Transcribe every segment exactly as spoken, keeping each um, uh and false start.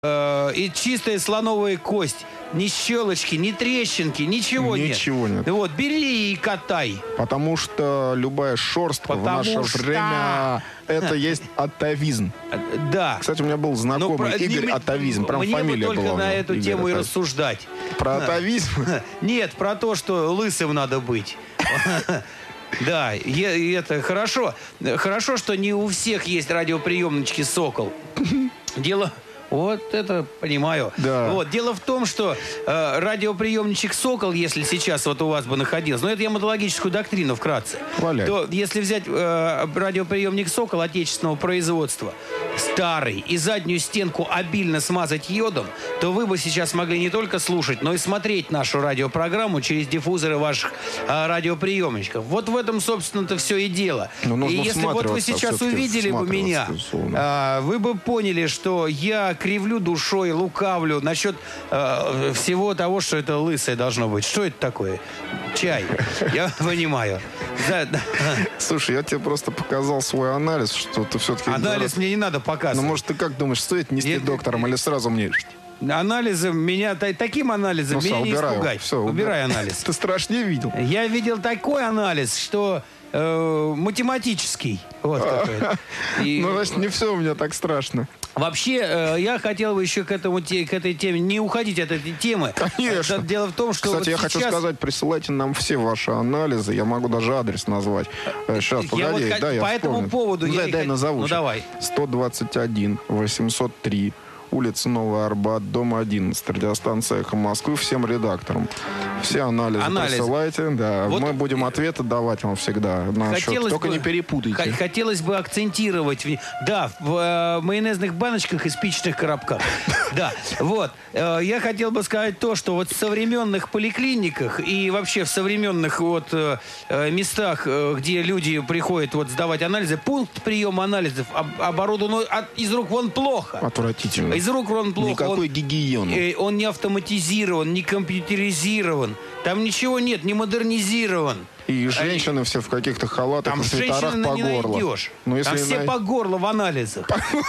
Э, и чистая слоновая кость. Ни щелочки, ни трещинки, ничего, нет. Ничего нет. Вот, бери и катай. Потому что любая шерстка в наше что... время это есть атавизм. Да. Кстати, у меня был знакомый про... Игорь не... Атавизм. Прям Мне фамилия бы только была. на эту Игорь тему Атавизм. и рассуждать. Про атавизм? Нет, про то, что лысым надо быть. Да, и это хорошо. Хорошо, что не у всех есть радиоприемнички «Сокол». Дело... Вот это понимаю. Да. Вот. Дело в том, что э, радиоприемничек «Сокол», если сейчас вот у вас бы находился, но это я методологическую доктрину вкратце, Валяй. то если взять э, радиоприемник «Сокол» отечественного производства, старый, и заднюю стенку обильно смазать йодом, то вы бы сейчас могли не только слушать, но и смотреть нашу радиопрограмму через диффузоры ваших э, радиоприемничков. Вот в этом, собственно-то, все и дело. Но И если вот вы сейчас увидели бы меня, э, вы бы поняли, что я кривлю душой, лукавлю насчет э, всего того, что это лысое должно быть. Что это такое? Чай. Я понимаю. Да, да. Слушай, я тебе просто показал свой анализ, что ты все-таки... Анализ мне не надо показывать. Ну, может, ты как думаешь, стоит нести Нет, доктором или сразу мне... Анализом меня... Таким анализом Ну, меня все, не убираю. испугать. Все, убирай анализ. Ты страшнее видел. Я видел такой анализ, что э, математический. Вот какой. И... Ну, значит, не все у меня так страшно. Вообще, э, я хотел бы еще к, этому, те, к этой теме, не уходить от этой темы. Конечно. Это дело в том, что... Кстати, вот я сейчас... хочу сказать, присылайте нам все ваши анализы. Я могу даже адрес назвать. Сейчас, погоди. Вот, да, я по этому вспомню. поводу... Ну, я дай, дай хот... назову. Ну, давай. сто двадцать один восемьсот три улица Новый Арбат, дом одиннадцать, радиостанция «Эхо Москвы», всем редакторам. Все анализы, анализы. присылайте. Да. Вот мы будем ответы давать вам всегда. На счет. Только бы, не перепутайте. Хотелось бы акцентировать. Да, в э, майонезных баночках и спичечных коробках. Да, вот. Э, я хотел бы сказать то, что вот в современных поликлиниках и вообще в современных вот э, местах, э, где люди приходят вот сдавать анализы, пункт приема анализов об, оборудован от, из рук вон плохо. Отвратительно. Из рук вон плохо. Никакой он, гигиены. Э, он не автоматизирован, не компьютеризирован. Там ничего нет, не модернизирован. И женщины а, все в каких-то халатах и свитерах по горло. Ну, если Там все на... по горло в анализах.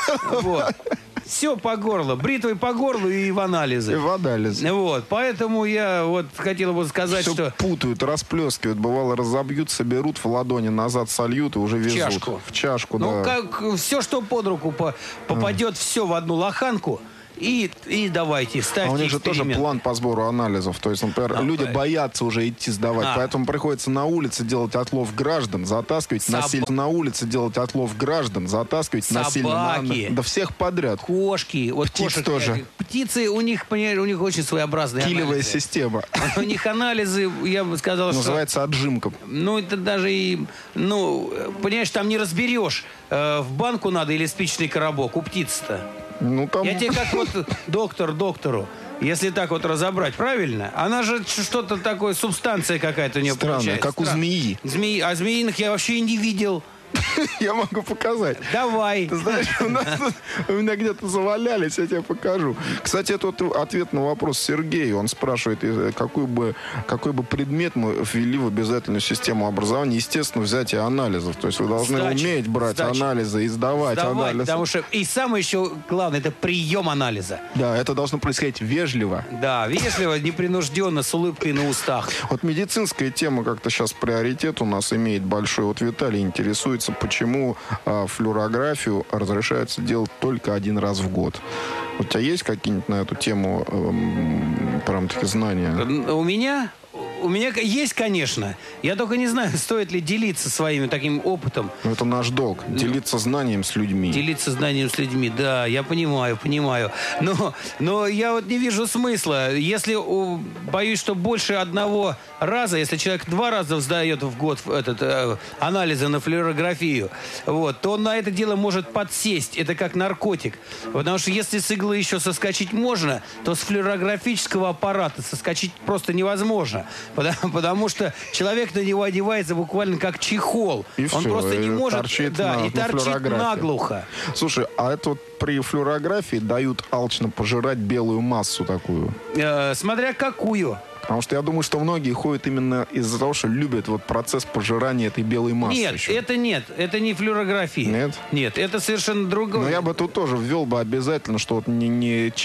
Вот. Все по горло. Бритвой по горлу и в анализы. И в анализы. Вот. Поэтому я вот хотел бы сказать, все что... путают, расплескивают. Бывало, разобьют, соберут в ладони, назад сольют и уже везут. В чашку. В чашку, ну, да. Ну, как все, что под руку попадет, а. все в одну лоханку. И, и давайте, ставьте А у них же тоже план по сбору анализов. То есть, например, а, люди а... боятся уже идти сдавать. А. Поэтому приходится на улице делать отлов граждан, затаскивать Соб... насильно. На улице делать отлов граждан, затаскивать Собаки. насильно. На... Да всех подряд. Кошки. Вот птиц кошек, тоже. Птицы, у них, понимаешь, у них очень своеобразные Килевая анализы. система. У них анализы, я бы сказал, что... Называется отжимка. Ну, это даже и... Ну, понимаешь, там не разберешь, в банку надо или спичечный коробок. У птиц-то. Ну, там... Я тебе как вот доктор доктору, если так вот разобрать, правильно? Она же что-то такое, субстанция какая-то у нее Странная, получается. как у змеи. Змеи. А змеиных я вообще и не видел. Я могу показать. Давай. Ты знаешь, у нас тут, у меня где-то завалялись, я тебе покажу. Кстати, это вот ответ на вопрос Сергея. Он спрашивает, какой бы, какой бы предмет мы ввели в обязательную систему образования. Естественно, взятие анализов. То есть вы должны Сдача. уметь брать Сдача. анализы и сдавать, сдавать анализы. Потому что и самое еще главное, это прием анализа. Да, это должно происходить вежливо. Да, вежливо, непринужденно, с улыбкой на устах. Вот медицинская тема как-то сейчас приоритет у нас имеет большой. Вот Виталий интересуется, почему э, флюорографию разрешается делать только один раз в год. У тебя есть какие-нибудь на эту тему э, прям такие знания? У меня... У меня есть, конечно. Я только не знаю, стоит ли делиться своим таким опытом. Ну, это наш долг. Делиться знанием с людьми. Делиться знанием с людьми, да. Я понимаю, понимаю. Но, но я вот не вижу смысла. Если боюсь, что больше одного раза, если человек два раза сдает в год этот, э, анализы на флюорографию, вот, то он на это дело может подсесть. Это как наркотик. Потому что если с иглы еще соскочить можно, то с флюорографического аппарата соскочить просто невозможно. Потому, потому что человек на него одевается буквально как чехол. И Он все, просто не может... Торчит да, на, и торчит на наглухо. Слушай, а это вот при флюорографии дают алчно пожирать белую массу такую? Э, смотря какую. Потому что я думаю, что многие ходят именно из-за того, что любят вот процесс пожирания этой белой массы. Нет, еще. это нет. Это не флюорография. Нет? Нет, это совершенно другое. Но я бы тут тоже ввел бы обязательно, что вот не, не